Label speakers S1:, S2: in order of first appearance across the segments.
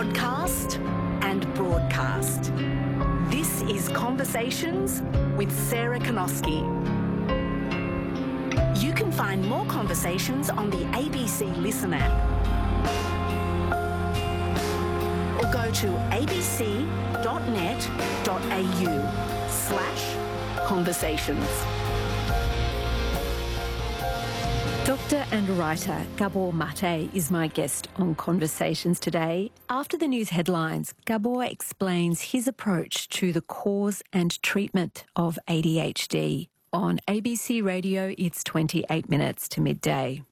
S1: podcast and broadcast. This is Conversations with Sarah Konoski. You can find more conversations on the ABC Listen app or go to abc.net.au/conversations.
S2: Doctor and writer Gabor Mate is my guest on Conversations today. After the news headlines, Gabor explains his approach to the cause and treatment of ADHD. On ABC Radio, it's 28 minutes to midday.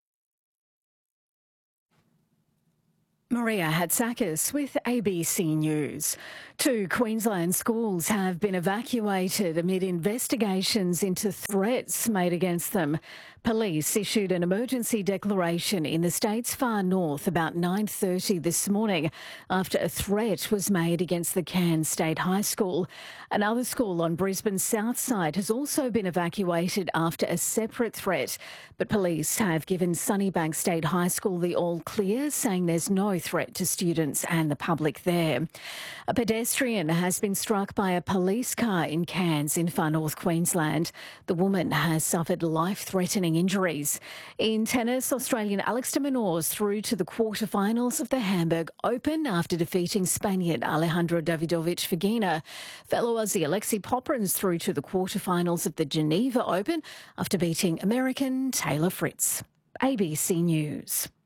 S2: Maria Hatzakis with ABC News. 2 Queensland schools have been evacuated amid investigations into threats made against them. Police issued an emergency declaration in the state's far north about 9:30 this morning after a threat was made against the Cairns State High School. Another school on Brisbane's south side has also been evacuated after a separate threat, but police have given Sunnybank State High School the all clear, saying there's no threat to students and the public there. A pedestrian has been struck by a police car in Cairns in far north Queensland. The woman has suffered life-threatening injuries. In tennis, Australian Alex de Minaur's through to the quarterfinals of the Hamburg Open after defeating Spaniard Alejandro Davidovich Fokina. Fellow Aussie Alexei Poprin's through to the quarterfinals of the Geneva Open after beating American Taylor Fritz. ABC News.